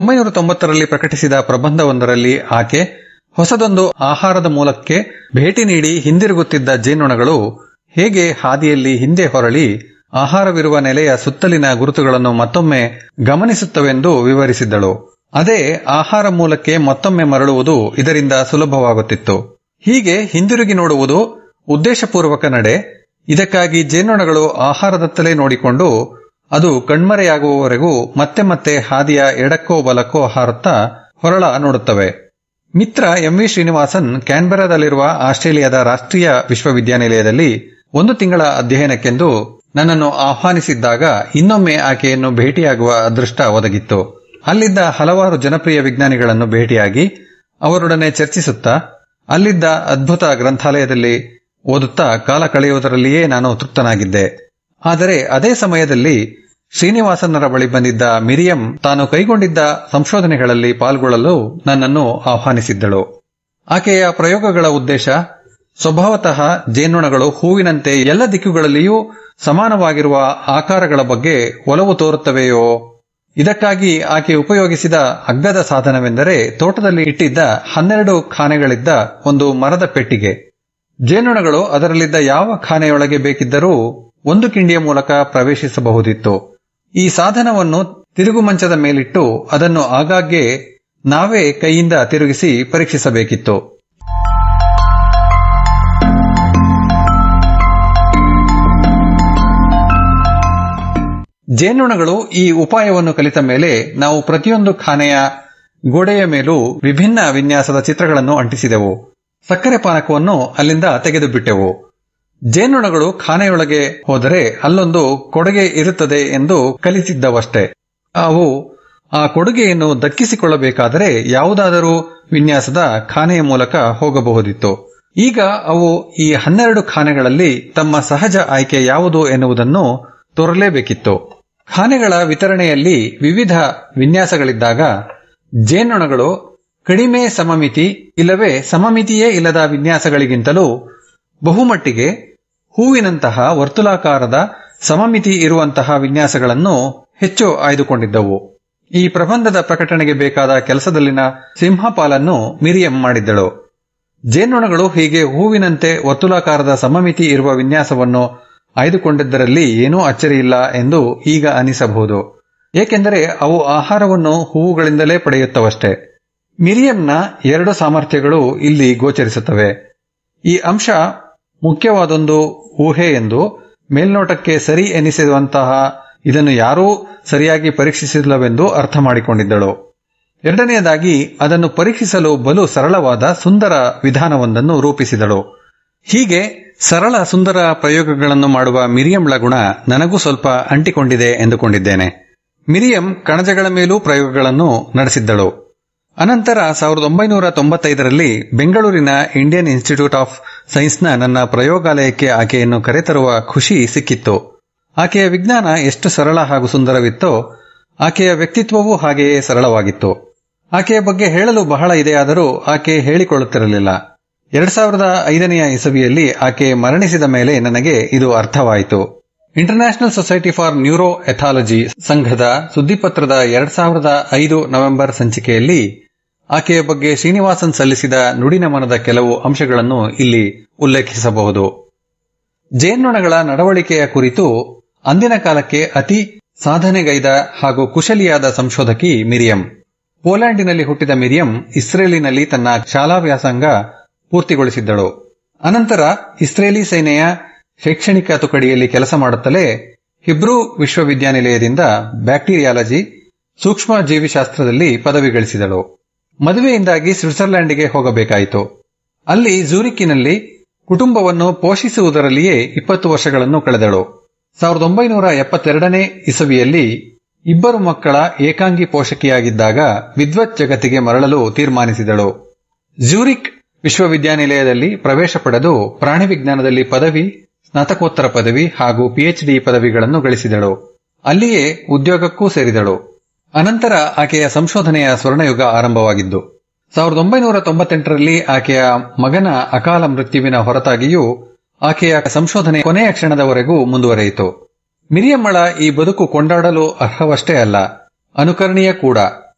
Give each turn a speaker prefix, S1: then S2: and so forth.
S1: 1990ರಲ್ಲಿ ಪ್ರಕಟಿಸಿದ ಪ್ರಬಂಧವೊಂದರಲ್ಲಿ ಆಕೆ ಹೊಸದೊಂದು ಆಹಾರದ ಮೂಲಕ್ಕೆ ಭೇಟಿ ನೀಡಿ ಹಿಂದಿರುಗುತ್ತಿದ್ದ ಜೇನುನೊಣಗಳು ಹೇಗೆ ಹಾದಿಯಲ್ಲಿ ಹಿಂದೆ ಹೊರಳಿ ಆಹಾರವಿರುವ ನೆಲೆಯ ಸುತ್ತಲಿನ ಗುರುತುಗಳನ್ನು ಮತ್ತೊಮ್ಮೆ ಗಮನಿಸುತ್ತವೆಂದು ವಿವರಿಸಿದ್ದಳು. ಅದೇ ಆಹಾರ ಮೂಲಕ್ಕೆ ಮತ್ತೊಮ್ಮೆ ಮರಳುವುದು ಇದರಿಂದ ಸುಲಭವಾಗುತ್ತಿತ್ತು. ಹೀಗೆ ಹಿಂದಿರುಗಿ ನೋಡುವುದು ಉದ್ದೇಶಪೂರ್ವಕ ನಡೆ. ಇದಕ್ಕಾಗಿ ಜೇನುನೊಣಗಳು ಆಹಾರದತ್ತಲೇ ನೋಡಿಕೊಂಡು ಅದು ಕಣ್ಮರೆಯಾಗುವವರೆಗೂ ಮತ್ತೆ ಮತ್ತೆ ಹಾದಿಯ ಎಡಕ್ಕೋ ಬಲಕ್ಕೋ ಹಾರುತ್ತಾ ಹೊರಳ ನೋಡುತ್ತವೆ. ಮಿತ್ರ ಎಂವಿ ಶ್ರೀನಿವಾಸನ್ ಕ್ಯಾನ್ಬೆರಾದಲ್ಲಿರುವ ಆಸ್ಟ್ರೇಲಿಯಾದ ರಾಷ್ಟ್ರೀಯ ವಿಶ್ವವಿದ್ಯಾನಿಲಯದಲ್ಲಿ 1 ತಿಂಗಳ ಅಧ್ಯಯನಕ್ಕೆಂದು ನನ್ನನ್ನು ಆಹ್ವಾನಿಸಿದ್ದಾಗ ಇನ್ನೊಮ್ಮೆ ಆಕೆಯನ್ನು ಭೇಟಿಯಾಗುವ ಅದೃಷ್ಟ ಒದಗಿತ್ತು. ಅಲ್ಲಿದ್ದ ಹಲವಾರು ಜನಪ್ರಿಯ ವಿಜ್ಞಾನಿಗಳನ್ನು ಭೇಟಿಯಾಗಿ ಅವರೊಡನೆ ಚರ್ಚಿಸುತ್ತಾ ಅಲ್ಲಿದ್ದ ಅದ್ಭುತ ಗ್ರಂಥಾಲಯದಲ್ಲಿ ಓದುತ್ತಾ ಕಾಲ ಕಳೆಯುವುದರಲ್ಲಿಯೇ ನಾನು ತೃಪ್ತನಾಗಿದ್ದೆ. ಆದರೆ ಅದೇ ಸಮಯದಲ್ಲಿ ಶ್ರೀನಿವಾಸನ್ನರ ಬಳಿ ಬಂದಿದ್ದ ಮಿರಿಯಂ ತಾನು ಕೈಗೊಂಡಿದ್ದ ಸಂಶೋಧನೆಗಳಲ್ಲಿ ಪಾಲ್ಗೊಳ್ಳಲು ನನ್ನನ್ನು ಆಹ್ವಾನಿಸಿದ್ದಳು. ಆಕೆಯ ಪ್ರಯೋಗಗಳ ಉದ್ದೇಶ ಸ್ವಭಾವತಃ ಜೇನುನೊಣಗಳು ಹೂವಿನಂತೆ ಎಲ್ಲ ದಿಕ್ಕುಗಳಲ್ಲಿಯೂ ಸಮಾನವಾಗಿರುವ ಆಕಾರಗಳ ಬಗ್ಗೆ ಒಲವು ತೋರುತ್ತವೆಯೋ, ಇದಕ್ಕಾಗಿ ಆಕೆ ಉಪಯೋಗಿಸಿದ ಅಗ್ಗದ ಸಾಧನವೆಂದರೆ ತೋಟದಲ್ಲಿ ಇಟ್ಟಿದ್ದ 12 ಖಾನೆಗಳಿದ್ದ ಒಂದು ಮರದ ಪೆಟ್ಟಿಗೆ. ಜೇನುನೊಣಗಳು ಅದರಲ್ಲಿದ್ದ ಯಾವ ಖಾನೆಯೊಳಗೆ ಬೇಕಿದ್ದರೂ ಒಂದು ಕಿಂಡಿಯ ಮೂಲಕ ಪ್ರವೇಶಿಸಬಹುದಿತ್ತು. ಈ ಸಾಧನವನ್ನು ತಿರುಗುಮಂಚದ ಮೇಲಿಟ್ಟು ಅದನ್ನು ಆಗಾಗ್ಗೆ ನಾವೇ ಕೈಯಿಂದ ತಿರುಗಿಸಿ ಪರೀಕ್ಷಿಸಬೇಕಿತ್ತು. ಜೇನುನೊಣಗಳು ಈ ಉಪಾಯವನ್ನು ಕಲಿತ ಮೇಲೆ ನಾವು ಪ್ರತಿಯೊಂದು ಖಾನೆಯ ಗೋಡೆಯ ಮೇಲೂ ವಿಭಿನ್ನ ವಿನ್ಯಾಸದ ಚಿತ್ರಗಳನ್ನು ಅಂಟಿಸಿದೆವು. ಸಕ್ಕರೆ ಪಾನಕವನ್ನು ಅಲ್ಲಿಂದ ತೆಗೆದು ಬಿಟ್ಟೆವು. ಜೇನುನೊಣಗಳು ಖಾನೆಯೊಳಗೆ ಹೋದರೆ ಅಲ್ಲೊಂದು ಕೊಡುಗೆ ಇರುತ್ತದೆ ಎಂದು ಕಲಿತಿದ್ದವಷ್ಟೇ. ಅವು ಆ ಕೊಡುಗೆಯನ್ನು ದಕ್ಕಿಸಿಕೊಳ್ಳಬೇಕಾದರೆ ಯಾವುದಾದರೂ ವಿನ್ಯಾಸದ ಖಾನೆಯ ಮೂಲಕ ಹೋಗಬಹುದಿತ್ತು. ಈಗ ಅವು ಈ 12 ಖಾನೆಗಳಲ್ಲಿ ತಮ್ಮ ಸಹಜ ಆಯ್ಕೆ ಯಾವುದು ಎನ್ನುವುದನ್ನು ತೋರಲೇಬೇಕಿತ್ತು. ಖಾನೆಗಳ ವಿತರಣೆಯಲ್ಲಿ ವಿವಿಧ ವಿನ್ಯಾಸಗಳಿದ್ದಾಗ ಜೇನುನೊಣಗಳು ಕಡಿಮೆ ಸಮಮಿತಿ ಇಲ್ಲವೇ ಸಮಮಿತಿಯೇ ಇಲ್ಲದ ವಿನ್ಯಾಸಗಳಿಗಿಂತಲೂ ಬಹುಮಟ್ಟಿಗೆ ಹೂವಿನಂತಹ ವರ್ತುಲಾಕಾರದ ಸಮಮಿತಿ ಇರುವಂತಹ ವಿನ್ಯಾಸಗಳನ್ನು ಹೆಚ್ಚು ಆಯ್ದುಕೊಂಡಿದ್ದವು. ಈ ಪ್ರಬಂಧದ ಪ್ರಕಟಣೆಗೆ ಬೇಕಾದ ಕೆಲಸದಲ್ಲಿನ ಸಿಂಹಪಾಲನ್ನು ಮಿರಿಯಂ ಮಾಡಿದ್ದಳು. ಜೇನುನೊಣಗಳು ಹೀಗೆ ಹೂವಿನಂತೆ ವರ್ತುಲಾಕಾರದ ಸಮಮಿತಿ ಇರುವ ವಿನ್ಯಾಸವನ್ನು ಆಯ್ದುಕೊಂಡಿದ್ದರಲ್ಲಿ ಏನೂ ಅಚ್ಚರಿಯಿಲ್ಲ ಎಂದು ಈಗ ಅನಿಸಬಹುದು. ಏಕೆಂದರೆ ಅವು ಆಹಾರವನ್ನು ಹೂವುಗಳಿಂದಲೇ ಪಡೆಯುತ್ತವಷ್ಟೇ. ಮಿರಿಯಂನ 2 ಸಾಮರ್ಥ್ಯಗಳು ಇಲ್ಲಿ ಗೋಚರಿಸುತ್ತವೆ. ಈ ಅಂಶ ಮುಖ್ಯವಾದೊಂದು ಊಹೆ ಎಂದು ಮೇಲ್ನೋಟಕ್ಕೆ ಸರಿ ಎನಿಸುವಂತಹ ಇದನ್ನು ಯಾರೂ ಸರಿಯಾಗಿ ಪರೀಕ್ಷಿಸಿಲ್ಲವೆಂದು ಅರ್ಥ ಮಾಡಿಕೊಂಡಿದ್ದಳು. ಎರಡನೆಯದಾಗಿ ಅದನ್ನು ಪರೀಕ್ಷಿಸಲು ಬಲು ಸರಳವಾದ ಸುಂದರ ವಿಧಾನವೊಂದನ್ನು ರೂಪಿಸಿದಳು. ಹೀಗೆ ಸರಳ ಸುಂದರ ಪ್ರಯೋಗಗಳನ್ನು ಮಾಡುವ ಮಿರಿಯಂಳ ಗುಣ ನನಗೂ ಸ್ವಲ್ಪ ಅಂಟಿಕೊಂಡಿದೆ ಎಂದುಕೊಂಡಿದ್ದೇನೆ. ಮಿರಿಯಂ ಕಣಜಗಳ ಮೇಲೂ ಪ್ರಯೋಗಗಳನ್ನು ನಡೆಸಿದ್ದಳು. ಅನಂತರ 1995ರಲ್ಲಿ ಬೆಂಗಳೂರಿನ ಇಂಡಿಯನ್ ಇನ್ಸ್ಟಿಟ್ಯೂಟ್ ಆಫ್ ಸೈನ್ಸ್ನ ನನ್ನ ಪ್ರಯೋಗಾಲಯಕ್ಕೆ ಆಕೆಯನ್ನು ಕರೆತರುವ ಖುಷಿ ಸಿಕ್ಕಿತ್ತು. ಆಕೆಯ ವಿಜ್ಞಾನ ಎಷ್ಟು ಸರಳ ಹಾಗೂ ಸುಂದರವಿತ್ತೋ ಆಕೆಯ ವ್ಯಕ್ತಿತ್ವವೂ ಹಾಗೆಯೇ ಸರಳವಾಗಿತ್ತು. ಆಕೆಯ ಬಗ್ಗೆ ಹೇಳಲು ಬಹಳ ಇದೆಯಾದರೂ ಆಕೆ ಹೇಳಿಕೊಳ್ಳುತ್ತಿರಲಿಲ್ಲ. 2005ನೇ ಇಸವಿಯಲ್ಲಿ ಆಕೆ ಮರಣಿಸಿದ ಮೇಲೆ ನನಗೆ ಇದು ಅರ್ಥವಾಯಿತು. ಇಂಟರ್ನ್ಯಾಷನಲ್ ಸೊಸೈಟಿ ಫಾರ್ ನ್ಯೂರೋ ಎಥಾಲಜಿ ಸಂಘದ ಸುದ್ದಿಪತ್ರದ 2005 ನವೆಂಬರ್ ಸಂಚಿಕೆಯಲ್ಲಿ ಆಕೆಯ ಬಗ್ಗೆ ಶ್ರೀನಿವಾಸನ್ ಸಲ್ಲಿಸಿದ ನುಡಿನಮನದ ಕೆಲವು ಅಂಶಗಳನ್ನು ಇಲ್ಲಿ ಉಲ್ಲೇಖಿಸಬಹುದು. ಜೇನುನೊಣಗಳ ನಡವಳಿಕೆಯ ಕುರಿತು ಅಂದಿನ ಕಾಲಕ್ಕೆ ಅತಿ ಸಾಧನೆಗೈದ ಹಾಗೂ ಕುಶಲಿಯಾದ ಸಂಶೋಧಕಿ ಮಿರಿಯಂ. ಪೋಲ್ಯಾಂಡಿನಲ್ಲಿ ಹುಟ್ಟಿದ ಮಿರಿಯಂ ಇಸ್ರೇಲಿನಲ್ಲಿ ತನ್ನ ಶಾಲಾ ವ್ಯಾಸಂಗ ಪೂರ್ತಿಗೊಳಿಸಿದ್ದಳು. ಅನಂತರ ಇಸ್ರೇಲಿ ಸೇನೆಯ ಶೈಕ್ಷಣಿಕ ತುಕಡಿಯಲ್ಲಿ ಕೆಲಸ ಮಾಡುತ್ತಲೇ ಹಿಬ್ರೂ ವಿಶ್ವವಿದ್ಯಾನಿಲಯದಿಂದ ಬ್ಯಾಕ್ಟೀರಿಯಾಲಜಿ ಸೂಕ್ಷ್ಮ ಜೀವಿಶಾಸ್ತ್ರದಲ್ಲಿ ಪದವಿ ಗಳಿಸಿದಳು. ಮದುವೆಯಿಂದಾಗಿ ಸ್ವಿಟ್ಜರ್ಲೆಂಡ್ಗೆ ಹೋಗಬೇಕಾಯಿತು. ಅಲ್ಲಿ ಝೂರಿಕ್ಕಿನಲ್ಲಿ ಕುಟುಂಬವನ್ನು ಪೋಷಿಸುವುದರಲ್ಲಿಯೇ 20 ವರ್ಷಗಳನ್ನು ಕಳೆದಳು. 1972ನೇ ಇಸವಿಯಲ್ಲಿ 2 ಮಕ್ಕಳ ಏಕಾಂಗಿ ಪೋಷಕಿಯಾಗಿದ್ದಾಗ ವಿದ್ವತ್ ಜಗತ್ತಿಗೆ ಮರಳಲು ತೀರ್ಮಾನಿಸಿದಳು. ಝೂರಿಕ್ ವಿಶ್ವವಿದ್ಯಾನಿಲಯದಲ್ಲಿ ಪ್ರವೇಶ ಪಡೆದು ಪ್ರಾಣಿ ವಿಜ್ಞಾನದಲ್ಲಿ ಪದವಿ, ಸ್ನಾತಕೋತ್ತರ ಪದವಿ ಹಾಗೂ ಪಿಎಚ್ಡಿ ಪದವಿಗಳನ್ನು ಗಳಿಸಿದಳು. ಅಲ್ಲಿಯೇ ಉದ್ಯೋಗಕ್ಕೂ ಸೇರಿದಳು. ಅನಂತರ ಆಕೆಯ ಸಂಶೋಧನೆಯ ಸ್ವರ್ಣಯುಗ ಆರಂಭವಾಗಿದ್ದು 1998ರಲ್ಲಿ ಆಕೆಯ ಮಗನ ಅಕಾಲ ಮೃತ್ಯುವಿನ ಹೊರತಾಗಿಯೂ ಆಕೆಯ ಸಂಶೋಧನೆ ಕೊನೆಯ ಕ್ಷಣದವರೆಗೂ ಮುಂದುವರೆಯಿತು. ಮಿರಿಯಮ್ಮಳ ಈ ಬದುಕು ಕೊಂಡಾಡಲು ಅರ್ಹವಷ್ಟೇ ಅಲ್ಲ, ಅನುಕರಣೀಯ ಕೂಡ.